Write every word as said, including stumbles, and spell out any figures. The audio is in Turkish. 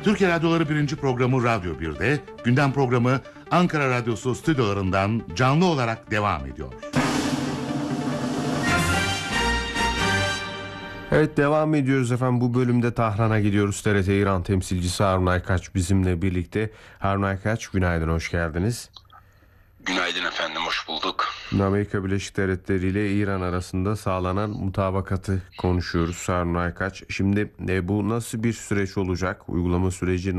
Türkiye Radyoları birinci programı Radyo bir'de, gündem programı Ankara Radyosu stüdyolarından canlı olarak devam ediyor. Evet, devam ediyoruz efendim. Bu bölümde Tahran'a gidiyoruz. T R T İran temsilcisi Harun Aykaç bizimle birlikte. Harun Aykaç, günaydın, hoş geldiniz. Günaydın efendim, hoş bulduk. Amerika Birleşik Devletleri ile İran arasında sağlanan mutabakatı konuşuyoruz Harun Aykaç. Şimdi e, bu nasıl bir süreç olacak? Uygulama süreci